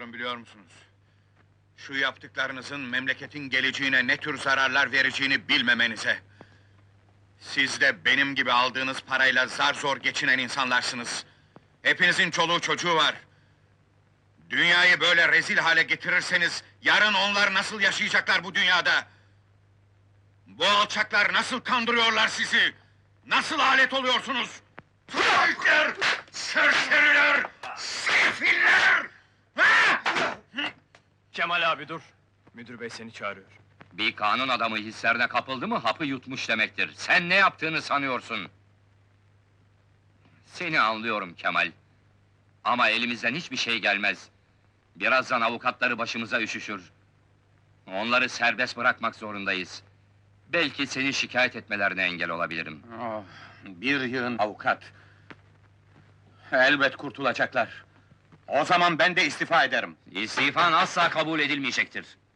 istiyorum biliyor musunuz? Şu yaptıklarınızın memleketin geleceğine ne tür zararlar vereceğini bilmemenize. Siz de benim gibi aldığınız parayla zar zor geçinen insanlarsınız. Hepinizin çoluğu çocuğu var. Dünyayı böyle rezil hale getirirseniz, yarın onlar nasıl yaşayacaklar bu dünyada? Bu alçaklar nasıl kandırıyorlar sizi? Nasıl alet oluyorsunuz? Traikler! Serseriler! Sefiller! Ha! Kemal abi dur! Müdür bey seni çağırıyor. Bir kanun adamı hislerine kapıldı mı hapı yutmuş demektir. Sen ne yaptığını sanıyorsun? Seni anlıyorum Kemal. Ama elimizden hiçbir şey gelmez. Birazdan avukatları başımıza üşüşür. Onları serbest bırakmak zorundayız. Belki seni şikayet etmelerine engel olabilirim. Oh, bir yığın avukat. Elbet kurtulacaklar. O zaman ben de istifa ederim. İstifan asla kabul edilmeyecektir.